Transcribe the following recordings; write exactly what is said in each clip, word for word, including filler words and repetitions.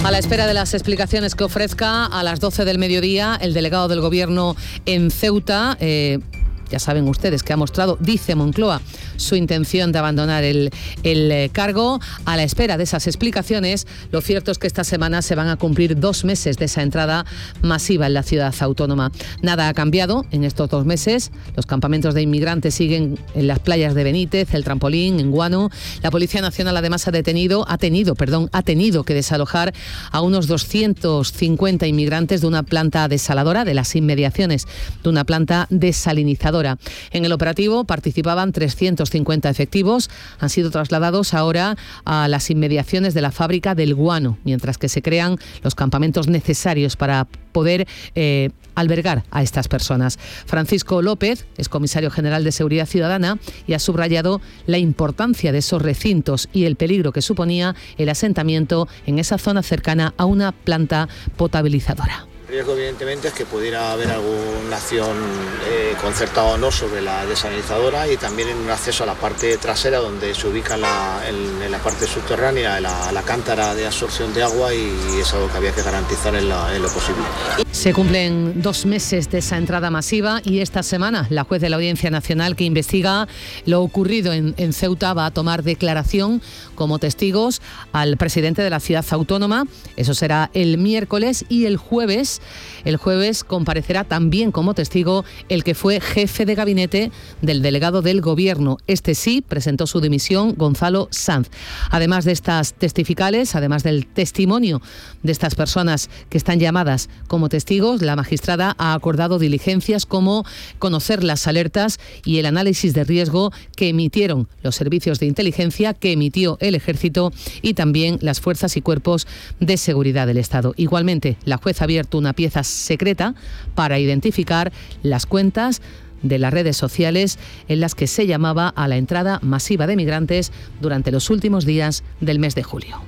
A la espera de las explicaciones que ofrezca a las doce del mediodía el delegado del Gobierno en Ceuta, eh, ya saben ustedes que ha mostrado, dice Moncloa, su intención de abandonar el, el cargo. A la espera de esas explicaciones, lo cierto es que esta semana se van a cumplir dos meses de esa entrada masiva en la ciudad autónoma. Nada ha cambiado en estos dos meses. Los campamentos de inmigrantes siguen en las playas de Benítez, El Trampolín, en Guano. La Policía Nacional además ha detenido, ha tenido, perdón, ha tenido que desalojar a unos doscientos cincuenta inmigrantes de una planta desaladora, de las inmediaciones de una planta desalinizadora. En el operativo participaban trescientos cincuenta efectivos, han sido trasladados ahora a las inmediaciones de la fábrica del Guano, mientras que se crean los campamentos necesarios para poder eh, albergar a estas personas. Francisco López es comisario general de Seguridad Ciudadana y ha subrayado la importancia de esos recintos y el peligro que suponía el asentamiento en esa zona cercana a una planta potabilizadora. El riesgo, evidentemente, es que pudiera haber alguna acción eh, concertada o no sobre la desalinizadora y también en un acceso a la parte trasera donde se ubica la, en, en la parte subterránea la, la cántara de absorción de agua, y es algo que había que garantizar en, la, en lo posible. Se cumplen dos meses de esa entrada masiva y esta semana la juez de la Audiencia Nacional que investiga lo ocurrido en, en Ceuta va a tomar declaración como testigos al presidente de la ciudad autónoma. Eso será el miércoles, y el jueves El jueves comparecerá también como testigo el que fue jefe de gabinete del delegado del Gobierno. Este sí presentó su dimisión, Gonzalo Sanz. Además de estas testificales, además del testimonio de estas personas que están llamadas como testigos, la magistrada ha acordado diligencias como conocer las alertas y el análisis de riesgo que emitieron los servicios de inteligencia, que emitió el Ejército y también las fuerzas y cuerpos de seguridad del Estado. Igualmente, la juez ha abierto una pieza secreta para identificar las cuentas de las redes sociales en las que se llamaba a la entrada masiva de migrantes durante los últimos días del mes de julio.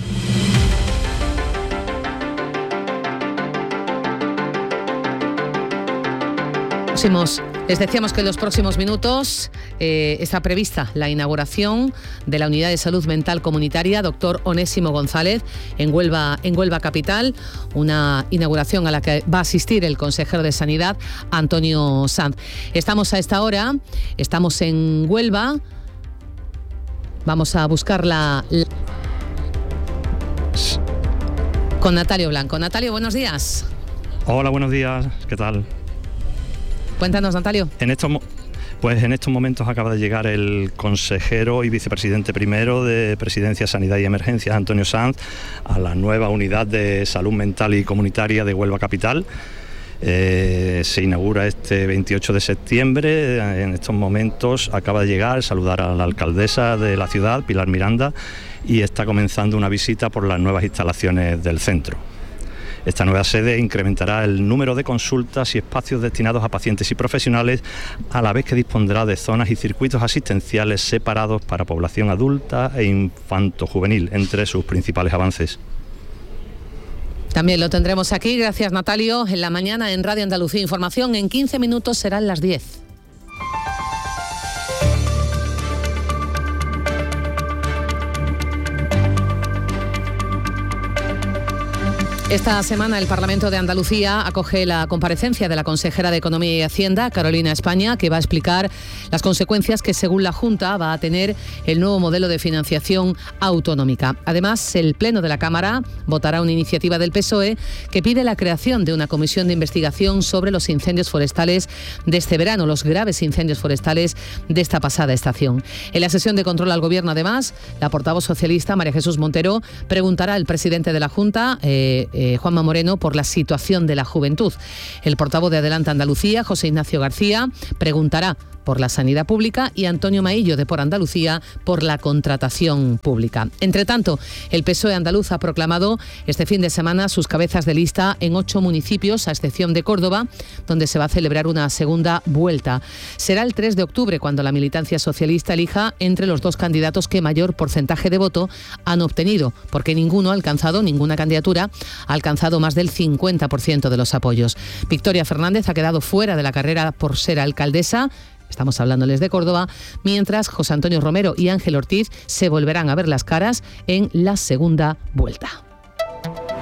Próximos. Les decíamos que en los próximos minutos eh, está prevista la inauguración de la Unidad de Salud Mental Comunitaria Doctor Onésimo González en Huelva, en Huelva Capital, una inauguración a la que va a asistir el consejero de Sanidad, Antonio Sanz. Estamos a esta hora, estamos en Huelva, vamos a buscar la... la... con Natalio Blanco. Natalio, buenos días. Hola, buenos días, ¿qué tal? Cuéntanos, Natalio. En estos, pues en estos momentos acaba de llegar el consejero y vicepresidente primero de Presidencia, Sanidad y Emergencias, Antonio Sanz, a la nueva unidad de salud mental y comunitaria de Huelva Capital. Eh, se inaugura este veintiocho de septiembre. En estos momentos acaba de llegar, saludar a la alcaldesa de la ciudad, Pilar Miranda, y está comenzando una visita por las nuevas instalaciones del centro. Esta nueva sede incrementará el número de consultas y espacios destinados a pacientes y profesionales, a la vez que dispondrá de zonas y circuitos asistenciales separados para población adulta e infanto-juvenil, entre sus principales avances. También lo tendremos aquí, gracias Natalio, en la mañana en Radio Andalucía Información. En quince minutos serán las diez. Esta semana el Parlamento de Andalucía acoge la comparecencia de la consejera de Economía y Hacienda, Carolina España, que va a explicar las consecuencias que, según la Junta, va a tener el nuevo modelo de financiación autonómica. Además, el Pleno de la Cámara votará una iniciativa del P S O E que pide la creación de una comisión de investigación sobre los incendios forestales de este verano, los graves incendios forestales de esta pasada estación. En la sesión de control al Gobierno, además, la portavoz socialista, María Jesús Montero, preguntará al presidente de la Junta, eh, Eh, Juanma Moreno, por la situación de la juventud. El portavoz de Adelante Andalucía, José Ignacio García, preguntará por la sanidad pública y Antonio Maillo, de Por Andalucía, por la contratación pública. Entre tanto, el P S O E andaluz ha proclamado este fin de semana sus cabezas de lista en ocho municipios, a excepción de Córdoba, donde se va a celebrar una segunda vuelta. Será el tres de octubre cuando la militancia socialista elija entre los dos candidatos que mayor porcentaje de voto han obtenido, porque ninguno ha alcanzado, ninguna candidatura ha alcanzado más del cincuenta por ciento de los apoyos. Victoria Fernández ha quedado fuera de la carrera por ser alcaldesa. Estamos hablándoles de Córdoba, mientras José Antonio Romero y Ángel Ortiz se volverán a ver las caras en la segunda vuelta.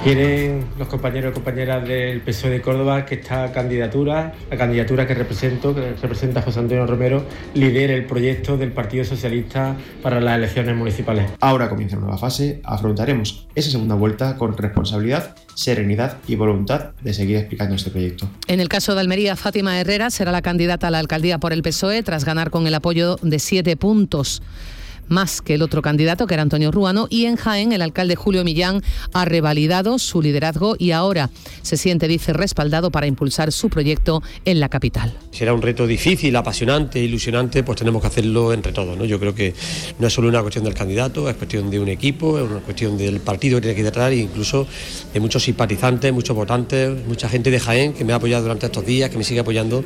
Quieren los compañeros y compañeras del P S O E de Córdoba que esta candidatura, la candidatura que represento, que representa a José Antonio Romero, lidere el proyecto del Partido Socialista para las elecciones municipales. Ahora comienza una nueva fase, afrontaremos esa segunda vuelta con responsabilidad, serenidad y voluntad de seguir explicando este proyecto. En el caso de Almería, Fátima Herrera será la candidata a la alcaldía por el P S O E tras ganar con el apoyo de siete puntos. Más que el otro candidato, que era Antonio Ruano, y en Jaén el alcalde Julio Millán ha revalidado su liderazgo y ahora se siente, dice, respaldado para impulsar su proyecto en la capital. Será un reto difícil, apasionante, ilusionante, pues tenemos que hacerlo entre todos, ¿no? Yo creo que no es solo una cuestión del candidato, es cuestión de un equipo, es una cuestión del partido que tiene que ir detrás e incluso de muchos simpatizantes, muchos votantes, mucha gente de Jaén que me ha apoyado durante estos días, que me sigue apoyando.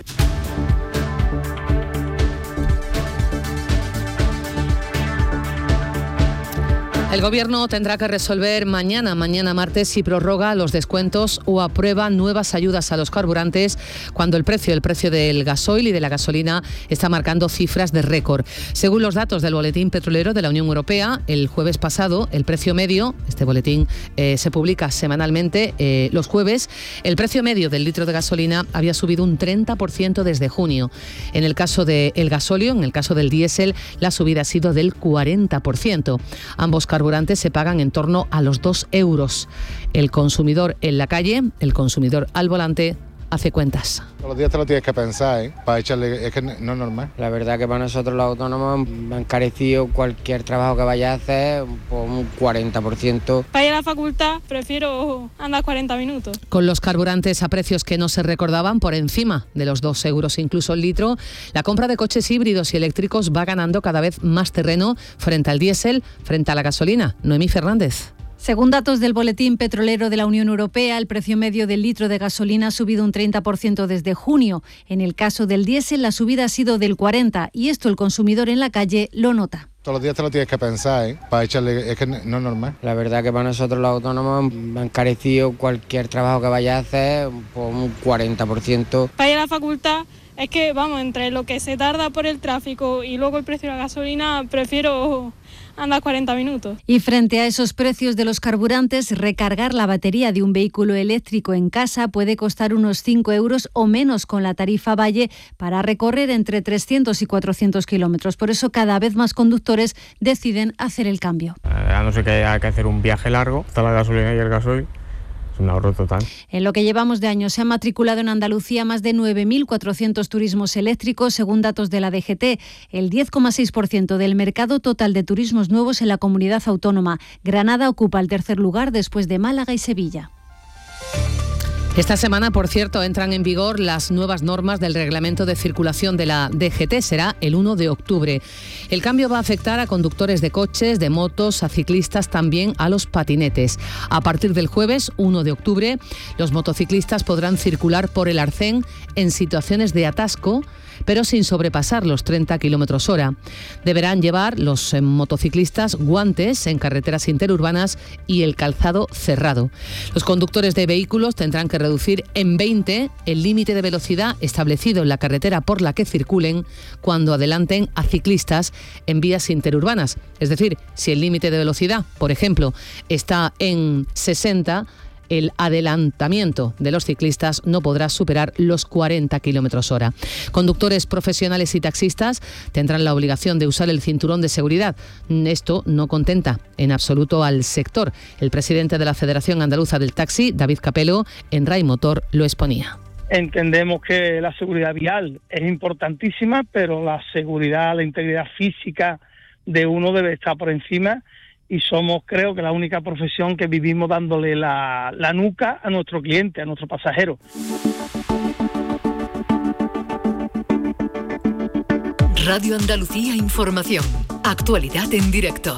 El Gobierno tendrá que resolver mañana, mañana martes, si prorroga los descuentos o aprueba nuevas ayudas a los carburantes cuando el precio, el precio del gasoil y de la gasolina está marcando cifras de récord. Según los datos del Boletín Petrolero de la Unión Europea, el jueves pasado, el precio medio, este boletín eh, se publica semanalmente eh, los jueves, el precio medio del litro de gasolina había subido un treinta por ciento desde junio. En el caso del gasóleo, en el caso del diésel, la subida ha sido del cuarenta por ciento. Ambos carburantes se pagan en torno a los dos euros. El consumidor en la calle, el consumidor al volante, hace cuentas. Todos los días te lo tienes que pensar, ¿eh? Para echarle, es que no es normal. La verdad que para nosotros los autónomos me han encarecido cualquier trabajo que vaya a hacer por un cuarenta por ciento. Para ir a la facultad prefiero andar cuarenta minutos. Con los carburantes a precios que no se recordaban, por encima de los dos euros incluso el litro, la compra de coches híbridos y eléctricos va ganando cada vez más terreno frente al diésel, frente a la gasolina. Noemí Fernández. Según datos del Boletín Petrolero de la Unión Europea, el precio medio del litro de gasolina ha subido un treinta por ciento desde junio. En el caso del diésel, la subida ha sido del cuarenta por ciento y esto el consumidor en la calle lo nota. Todos los días te lo tienes que pensar, ¿eh? Para echarle, es que no es normal. La verdad que para nosotros los autónomos me han encarecido cualquier trabajo que vaya a hacer por un cuarenta por ciento. Para ir a la facultad es que, vamos, entre lo que se tarda por el tráfico y luego el precio de la gasolina, prefiero andar cuarenta minutos. Y frente a esos precios de los carburantes, recargar la batería de un vehículo eléctrico en casa puede costar unos cinco euros o menos con la tarifa Valle para recorrer entre trescientos y cuatrocientos kilómetros. Por eso cada vez más conductores deciden hacer el cambio. A no ser que haya que hacer un viaje largo, está la gasolina y el gasoil. Un ahorro total. En lo que llevamos de año se han matriculado en Andalucía más de nueve mil cuatrocientos turismos eléctricos, según datos de la D G T, el diez coma seis por ciento del mercado total de turismos nuevos en la comunidad autónoma. Granada ocupa el tercer lugar después de Málaga y Sevilla. Esta semana, por cierto, entran en vigor las nuevas normas del reglamento de circulación de la D G T. Será el uno de octubre. El cambio va a afectar a conductores de coches, de motos, a ciclistas, también a los patinetes. A partir del jueves, uno de octubre, los motociclistas podrán circular por el arcén en situaciones de atasco, pero sin sobrepasar los treinta kilómetros hora. Deberán llevar los eh, motociclistas guantes en carreteras interurbanas y el calzado cerrado. Los conductores de vehículos tendrán que reducir en veinte el límite de velocidad establecido en la carretera por la que circulen cuando adelanten a ciclistas en vías interurbanas. Es decir, si el límite de velocidad, por ejemplo, está en sesenta, el adelantamiento de los ciclistas no podrá superar los cuarenta kilómetros hora. Conductores profesionales y taxistas tendrán la obligación de usar el cinturón de seguridad. Esto no contenta en absoluto al sector. El presidente de la Federación Andaluza del Taxi, David Capello, en Rai Motor lo exponía. Entendemos que la seguridad vial es importantísima, pero la seguridad, la integridad física de uno debe estar por encima. Y somos, creo que, la única profesión que vivimos dándole la, la nuca a nuestro cliente, a nuestro pasajero. Radio Andalucía Información. Actualidad en directo.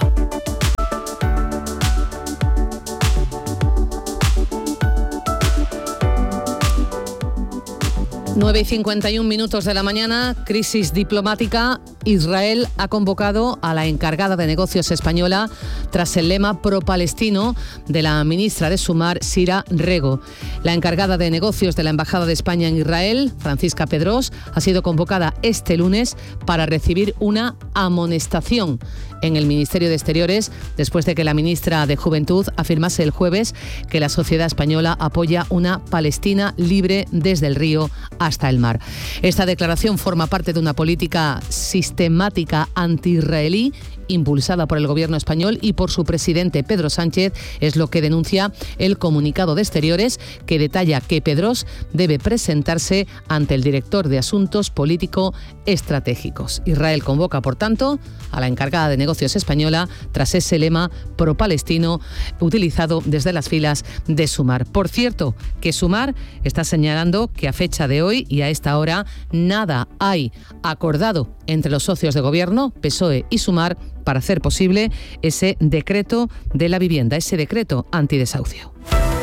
nueve y cincuenta y un minutos de la mañana, crisis diplomática Israel ha convocado a la encargada de negocios española tras el lema pro-palestino de la ministra de Sumar, Sira Rego. La encargada de negocios de la Embajada de España en Israel, Francisca Pedrós, ha sido convocada este lunes para recibir una amonestación en el Ministerio de Exteriores después de que la ministra de Juventud afirmase el jueves que la sociedad española apoya una Palestina libre desde el río hasta el mar. Esta declaración forma parte de una política sistemática anti-israelí impulsada por el gobierno español y por su presidente Pedro Sánchez, es lo que denuncia el comunicado de Exteriores, que detalla que Pedrós debe presentarse ante el director de Asuntos Político-Estratégicos. Israel convoca, por tanto, a la encargada de negocios española tras ese lema pro-palestino utilizado desde las filas de Sumar. Por cierto, que Sumar está señalando que a fecha de hoy y a esta hora nada hay acordado entre los socios de gobierno, P S O E y Sumar, para hacer posible ese decreto de la vivienda, ese decreto antidesahucio.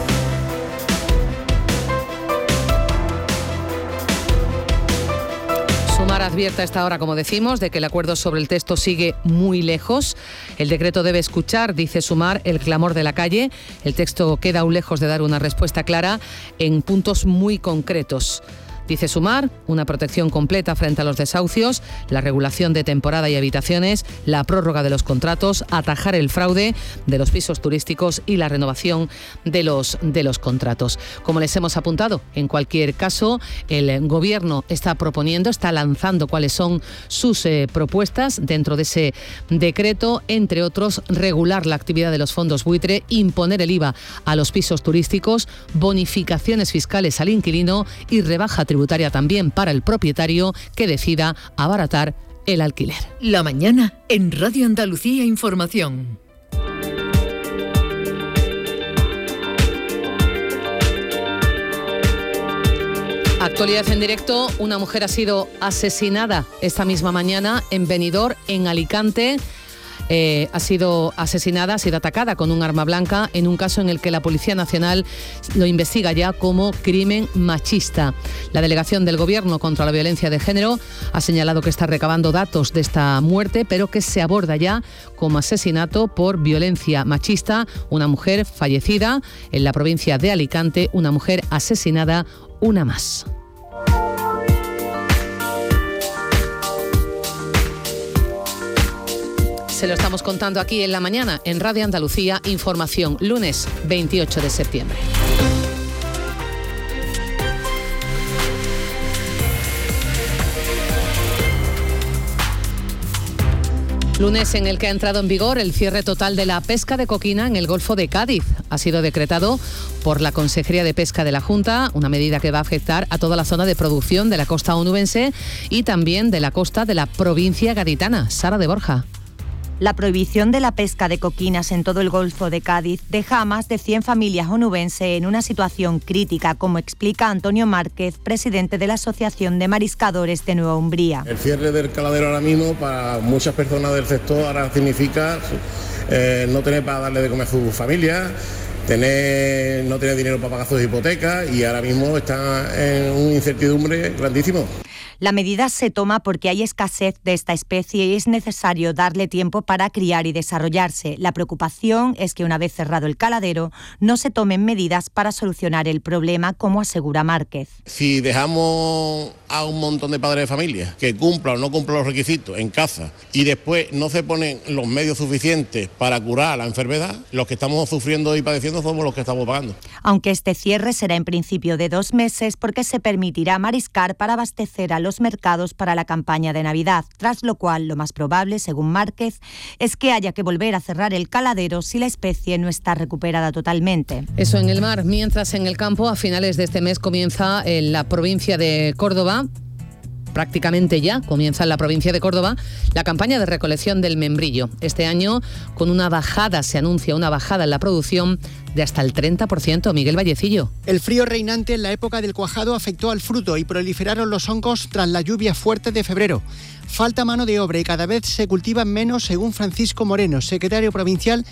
Sumar advierte a esta hora, como decimos, de que el acuerdo sobre el texto sigue muy lejos. El decreto debe escuchar, dice Sumar, el clamor de la calle. El texto queda aún lejos de dar una respuesta clara en puntos muy concretos. Dice Sumar, una protección completa frente a los desahucios, la regulación de temporada y habitaciones, la prórroga de los contratos, atajar el fraude de los pisos turísticos y la renovación de los, de los contratos. Como les hemos apuntado, en cualquier caso, el Gobierno está proponiendo, está lanzando cuáles son sus eh, propuestas dentro de ese decreto, entre otros, regular la actividad de los fondos buitre, imponer el I V A a los pisos turísticos, bonificaciones fiscales al inquilino y rebaja tributaria tributaria también para el propietario que decida abaratar el alquiler. La mañana en Radio Andalucía Información. Actualidad en directo. Una mujer ha sido asesinada esta misma mañana en Benidorm, en Alicante. Eh, ha sido asesinada, ha sido atacada con un arma blanca en un caso en el que la Policía Nacional lo investiga ya como crimen machista. La delegación del Gobierno contra la violencia de género ha señalado que está recabando datos de esta muerte, pero que se aborda ya como asesinato por violencia machista. Una mujer fallecida en la provincia de Alicante, una mujer asesinada, una más. Se lo estamos contando aquí en la mañana, en Radio Andalucía Información, lunes veintiocho de septiembre. Lunes en el que ha entrado en vigor el cierre total de la pesca de coquina en el Golfo de Cádiz. Ha sido decretado por la Consejería de Pesca de la Junta, una medida que va a afectar a toda la zona de producción de la costa onubense y también de la costa de la provincia gaditana. Sara de Borja. La prohibición de la pesca de coquinas en todo el Golfo de Cádiz deja a más de cien familias onubenses en una situación crítica, como explica Antonio Márquez, presidente de la Asociación de Mariscadores de Nueva Umbría. El cierre del caladero ahora mismo para muchas personas del sector ahora significa eh, no tener para darle de comer a su familia, tener, no tener dinero para pagar sus hipotecas y ahora mismo está en una incertidumbre grandísimo. La medida se toma porque hay escasez de esta especie y es necesario darle tiempo para criar y desarrollarse. La preocupación es que una vez cerrado el caladero no se tomen medidas para solucionar el problema, como asegura Márquez. Si dejamos a un montón de padres de familia que cumplan o no cumplan los requisitos en casa y después no se ponen los medios suficientes para curar la enfermedad, los que estamos sufriendo y padeciendo somos los que estamos pagando. Aunque este cierre será en principio de dos meses porque se permitirá mariscar para abastecer a los los mercados para la campaña de Navidad, tras lo cual lo más probable, según Márquez, es que haya que volver a cerrar el caladero si la especie no está recuperada totalmente. Eso en el mar. Mientras en el campo, a finales de este mes comienza en la provincia de Córdoba, prácticamente ya comienza en la provincia de Córdoba la campaña de recolección del membrillo. Este año, con una bajada, se anuncia una bajada en la producción de hasta el treinta por ciento. Miguel Vallecillo. El frío reinante en la época del cuajado afectó al fruto y proliferaron los hongos tras la lluvia fuerte de febrero. Falta mano de obra y cada vez se cultivan menos, según Francisco Moreno, secretario provincial